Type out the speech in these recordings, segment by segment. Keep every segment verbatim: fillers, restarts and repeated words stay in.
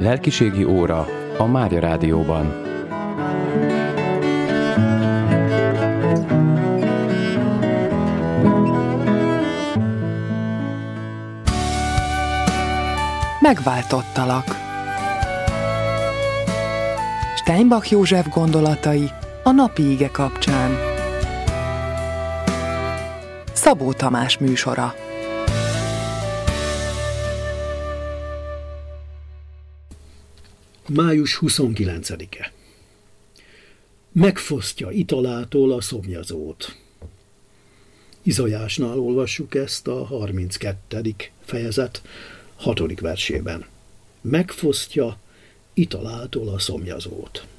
Lelkiségi óra a Mária Rádióban. Megváltottalak. Steinbach József gondolatai a napi ige kapcsán. Szabó Tamás műsora. május huszonkilencedike. Megfosztja italától a szomjazót. Izajásnál olvassuk ezt a harminckettedik fejezet hatodik versében. Megfosztja italától a szomjazót.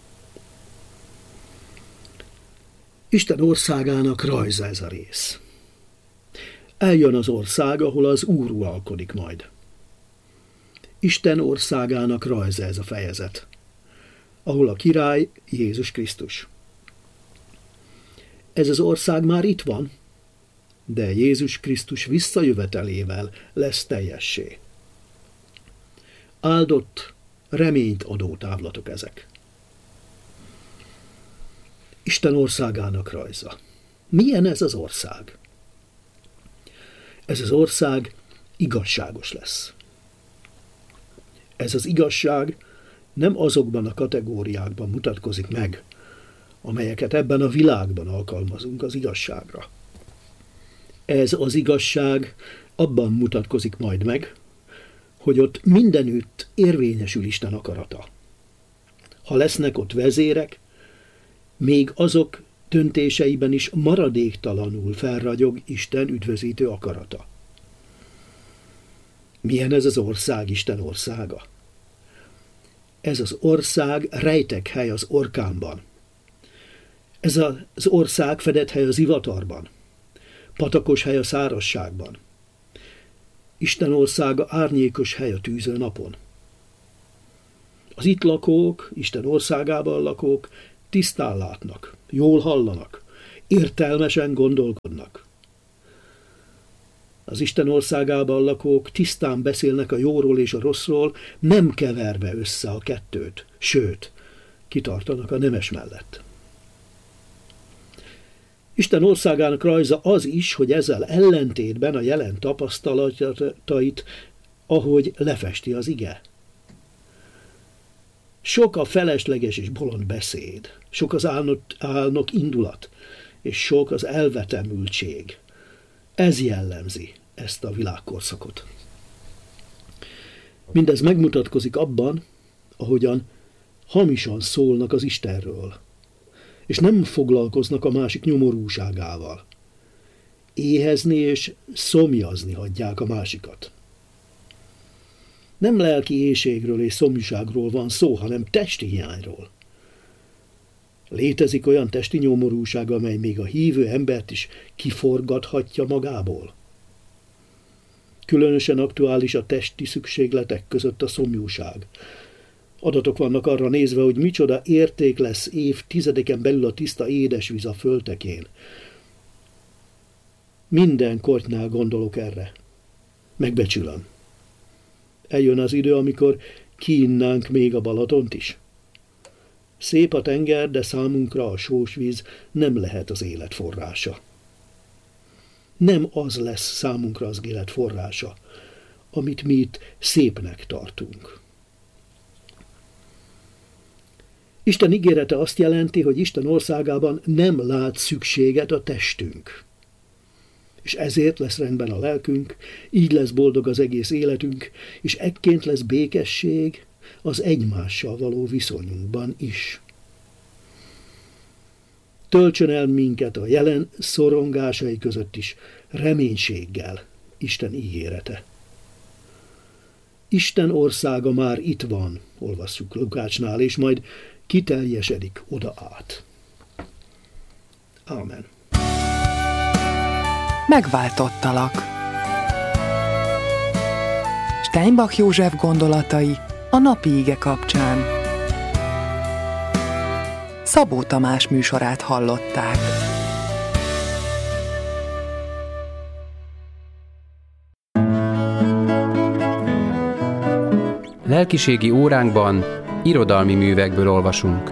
Isten országának rajza ez a rész. Eljön az ország, ahol az Úr uralkodik majd. Isten országának rajza ez a fejezet, ahol a király Jézus Krisztus. Ez az ország már itt van, de Jézus Krisztus visszajövetelével lesz teljessé. Áldott, reményt adó távlatok ezek. Isten országának rajza. Milyen ez az ország? Ez az ország igazságos lesz. Ez az igazság nem azokban a kategóriákban mutatkozik meg, amelyeket ebben a világban alkalmazunk az igazságra. Ez az igazság abban mutatkozik majd meg, hogy ott mindenütt érvényesül Isten akarata. Ha lesznek ott vezérek, még azok döntéseiben is maradéktalanul felragyog Isten üdvözítő akarata. Milyen ez az ország, Isten országa? Ez az ország rejtek hely az orkánban. Ez az ország fedett hely az ivatarban. Patakos hely a szárazságban. Isten országa árnyékos hely a tűző napon. Az itt lakók, Isten országában lakók tisztán látnak, jól hallanak, értelmesen gondolkodnak. Az Isten országában lakók tisztán beszélnek a jóról és a rosszról, nem keverve össze a kettőt, sőt, kitartanak a nemes mellett. Isten országának rajza az is, hogy ezzel ellentétben a jelen tapasztalatait, ahogy lefesti az ige. Sok a felesleges és bolond beszéd, sok az álnok, álnok indulat, és sok az elvetemültség. Ez jellemzi ezt a világkorszakot. Mindez megmutatkozik abban, ahogyan hamisan szólnak az Istenről, és nem foglalkoznak a másik nyomorúságával. Éhezni és szomjazni hagyják a másikat. Nem lelki éhségről és szomjúságról van szó, hanem testi hiányról. Létezik olyan testi nyomorúság, amely még a hívő embert is kiforgathatja magából. Különösen aktuális a testi szükségletek között a szomjúság. Adatok vannak arra nézve, hogy micsoda érték lesz évtizedeken belül a tiszta édesvíz a földtekén. Minden kortnál gondolok erre. Megbecsülöm. Eljön az idő, amikor kiinnánk még a Balatont is. Szép a tenger, de számunkra a sós víz nem lehet az élet forrása. Nem az lesz számunkra az élet forrása, amit mi itt szépnek tartunk. Isten ígérete azt jelenti, hogy Isten országában nem lát szükséget a testünk. És ezért lesz rendben a lelkünk, így lesz boldog az egész életünk, és ekként lesz békesség az egymással való viszonyunkban is. Töltsön el minket a jelen szorongásai között is reménységgel Isten ígérete. Isten országa már itt van, olvasszuk Lukácsnál, és majd kiteljesedik oda át. Ámen. Megváltottalak. Steinbach József gondolatai a napi ige kapcsán. Szabó Tamás műsorát hallották. Lelkiségi óránkban irodalmi művekből olvasunk.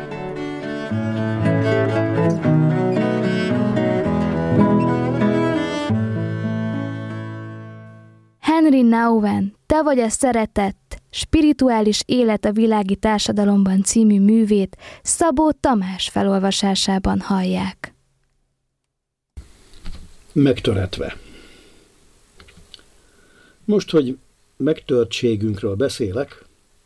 Henry Nouwen, Te vagy a szeretet, spirituális élet a világi társadalomban című művét Szabó Tamás felolvasásában hallják. Megtöretve. Most, hogy megtörtségünkről beszélek,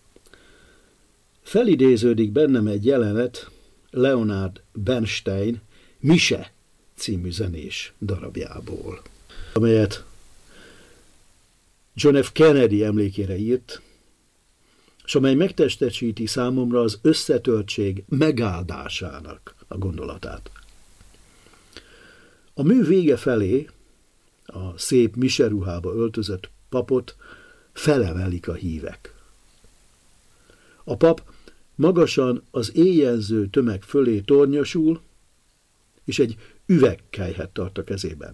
felidéződik bennem egy jelenet Leonard Bernstein Mise című zenés darabjából, amelyet John F. Kennedy emlékére írt, és amely megtestesíti számomra az összetörtség megáldásának a gondolatát. A mű vége felé a szép miseruhába öltözött papot felemelik a hívek. A pap magasan az éjjelző tömeg fölé tornyosul, és egy üvegkelyhet tart a kezében.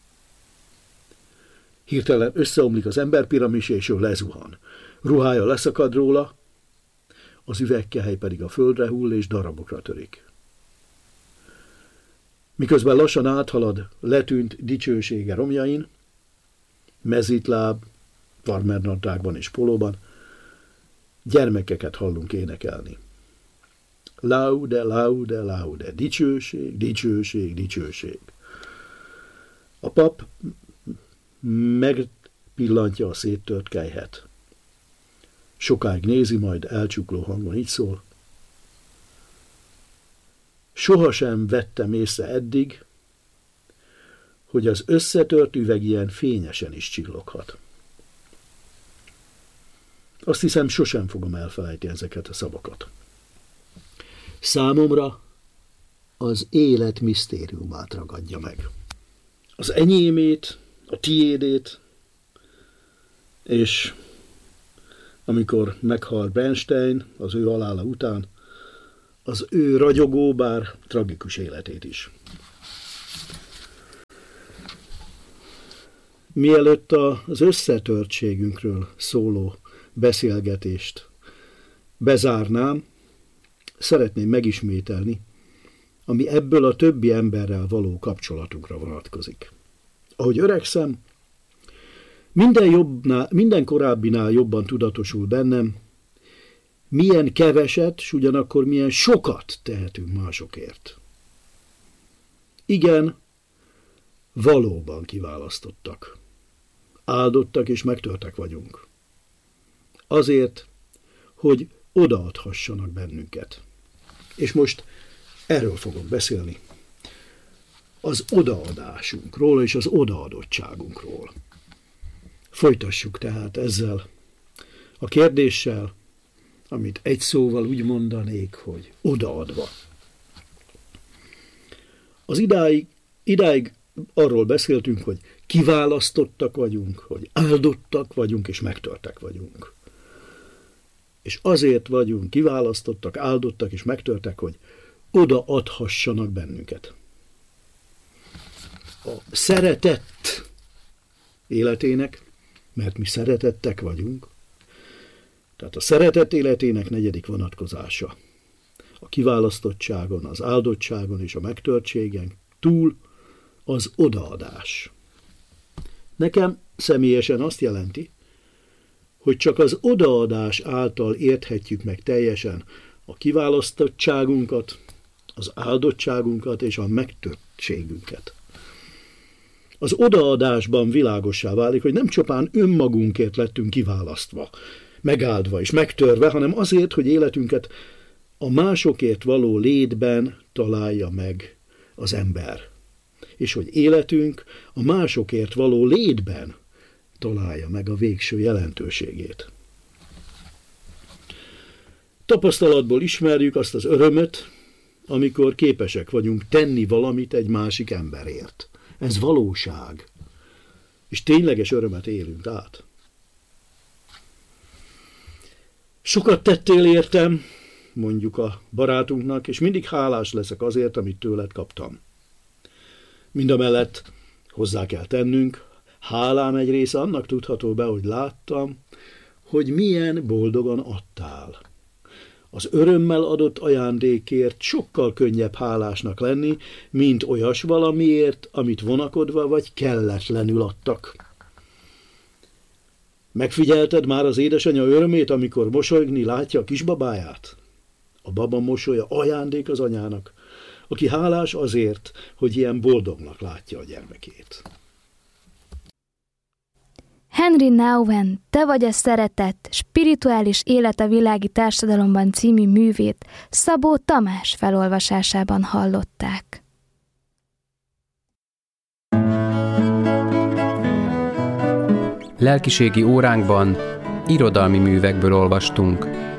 Hirtelen összeomlik az emberpiramis, és ő lezuhan. Ruhája leszakad róla, az üvegkehely pedig a földre hull, és darabokra törik. Miközben lassan áthalad letűnt dicsősége romjain, mezitláb, farmernadrágban és polóban, gyermekeket hallunk énekelni. Laude, laude, laude, dicsőség, dicsőség, dicsőség. A pap megpillantja a széttört kelyhet. Sokáig nézi, majd elcsukló hangon így szól. Sohasem vettem észre eddig, hogy az összetört üveg ilyen fényesen is csilloghat. Azt hiszem, sosem fogom elfelejteni ezeket a szavakat. Számomra az élet misztériumát ragadja meg. Az enyémét, a tiédét, és amikor meghal Bernstein az ő halála után, az ő ragyogó, bár tragikus életét is. Mielőtt az összetörtségünkről szóló beszélgetést bezárnám, szeretném megismételni, ami ebből a többi emberrel való kapcsolatunkra vonatkozik. Ahogy öregszem, minden, jobbnál, minden korábbinál jobban tudatosul bennem, milyen keveset, s ugyanakkor milyen sokat tehetünk másokért. Igen, valóban kiválasztottak. Áldottak és megtörtek vagyunk. Azért, hogy odaadhassanak bennünket. És most erről fogok beszélni. Az odaadásunkról és az odaadottságunkról. Folytassuk tehát ezzel a kérdéssel, amit egy szóval úgy mondanék, hogy odaadva. Az idáig, idáig arról beszéltünk, hogy kiválasztottak vagyunk, hogy áldottak vagyunk és megtörtek vagyunk. És azért vagyunk kiválasztottak, áldottak és megtörtek, hogy odaadhassanak bennünket. A szeretett életének, mert mi szeretettek vagyunk, tehát a szeretett életének negyedik vonatkozása. A kiválasztottságon, az áldottságon és a megtörtségen túl az odaadás. Nekem személyesen azt jelenti, hogy csak az odaadás által érthetjük meg teljesen a kiválasztottságunkat, az áldottságunkat és a megtörtségünket. Az odaadásban világossá válik, hogy nem csupán önmagunkért lettünk kiválasztva, megáldva és megtörve, hanem azért, hogy életünket a másokért való létben találja meg az ember. És hogy életünk a másokért való létben találja meg a végső jelentőségét. Tapasztalatból ismerjük azt az örömöt, amikor képesek vagyunk tenni valamit egy másik emberért. Ez valóság, és tényleges örömet élünk át. Sokat tettél értem, mondjuk a barátunknak, és mindig hálás leszek azért, amit tőled kaptam. Mindamellett hozzá kell tennünk, hálám egy része annak tudható be, hogy láttam, hogy milyen boldogan adtál. Az örömmel adott ajándékért sokkal könnyebb hálásnak lenni, mint olyas valamiért, amit vonakodva vagy kelletlenül adtak. Megfigyelted már az édesanyja örömét, amikor mosolyogni látja a kisbabáját? A baba mosolya ajándék az anyának, aki hálás azért, hogy ilyen boldognak látja a gyermekét. Henry Nouwen, Te vagy a szeretet, spirituális élet a világi társadalomban című művét Szabó Tamás felolvasásában hallották. Lelkiségi óránkban irodalmi művekből olvastunk.